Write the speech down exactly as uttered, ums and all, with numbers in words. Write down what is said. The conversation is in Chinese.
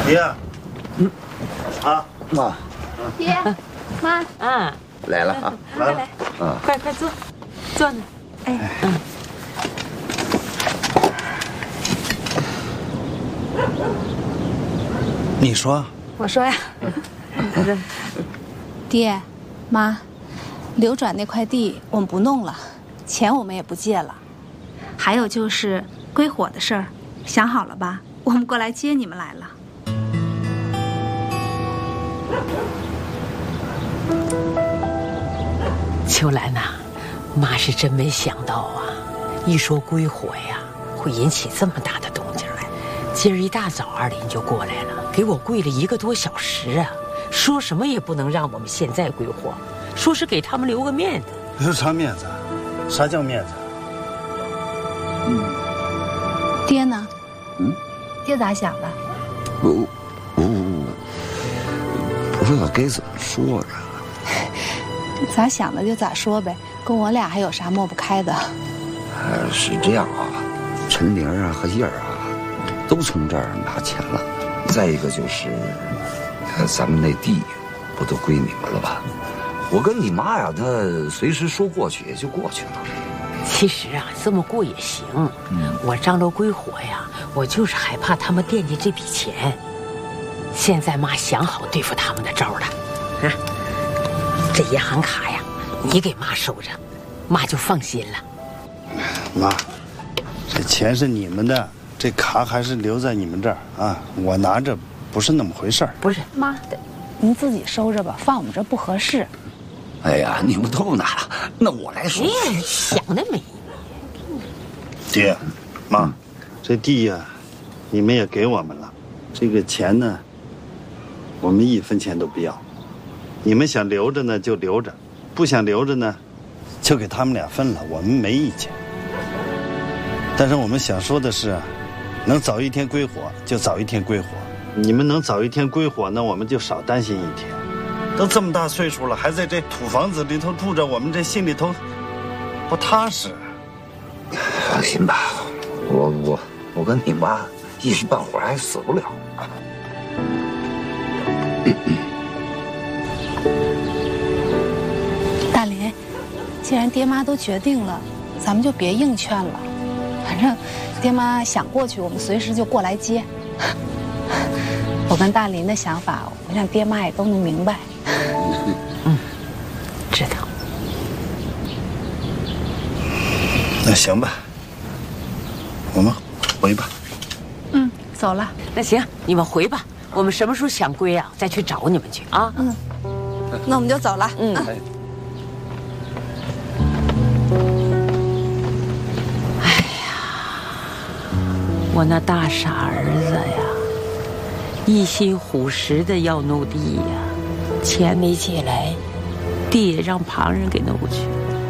爹，嗯，啊， 妈， 爹，妈， 啊， 来了啊， 来来， 嗯， 快快坐，坐呢。哎，嗯。 你说， 我说呀，爹，妈，流转那块地我们不弄了，钱我们也不借了，还有就是归伙的事儿，想好了吧？我们过来接你们来了。 秋兰呐，妈是真没想到啊！一说归伙呀，会引起这么大的动静来。今儿一大早，二林就过来了，给我跪了一个多小时啊，说什么也不能让我们现在归伙，说是给他们留个面子。 留啥面子？啥叫面子？ 嗯，爹呢？ 嗯， 爹咋想的？ 我我我不知道该怎么说着。 咋想的就咋说呗，跟我俩还有啥抹不开的？ 呃，是这样啊，陈玲啊和叶儿啊，都从这儿拿钱了。再一个就是，呃，咱们那地不都归你们了吧？我跟你妈呀，她随时说过去也就过去了。 其实啊，这么过也行。嗯，我张罗归伙呀，我就是害怕他们惦记这笔钱。现在妈想好对付他们的招了，啊。这银行卡呀，你给妈收着，妈就放心了。 妈，这钱是你们的，这卡还是留在你们这儿啊，我拿着不是那么回事儿。 不是， 妈，您自己收着吧，放我们这不合适。 哎呀，你们都拿了，那我来收。 哎，想得美！ 爹，妈，这地呀，你们也给我们了，这个钱呢，我们一分钱都不要。你们想留着呢就留着，不想留着呢，就给他们俩分了，我们没意见。但是我们想说的是，能早一天归伙就早一天归伙。你们能早一天归伙，那我们就少担心一天。都这么大岁数了，还在这土房子里头住着，我们这心里头不踏实。 放心吧，我我我跟你妈一时半会儿还死不了。 大林，既然爹妈都决定了，咱们就别硬劝了。反正爹妈想过去，我们随时就过来接。我跟大林的想法，我想爹妈也都能明白。 嗯，知道。 那行吧，我们回吧。 嗯，走了。 那行，你们回吧。我们什么时候想归啊，再去找你们去啊。 嗯，那我们就走了。嗯。啊哎呀，我那大傻儿子呀，一心虎实的要弄地呀，钱没借来，地也让旁人给弄去。